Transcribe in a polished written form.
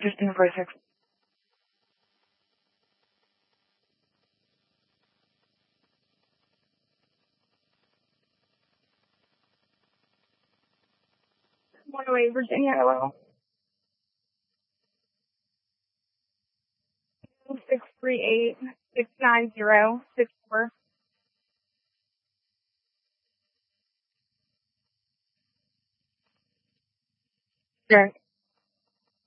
Just in the first 6. Monterey, Virginia, hello. 638-690-64. Sure.